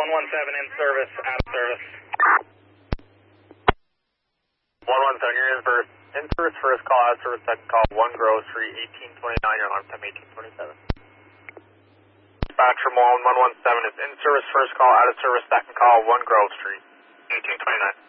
117 in service, out of service. 117, you're in first. In service, first call, out of service, second call, 1 Grove Street, 1829, your alarm time 1827. Dispatch from 117 is in service, first call, out of service, second call, 1 Grove Street, 1829.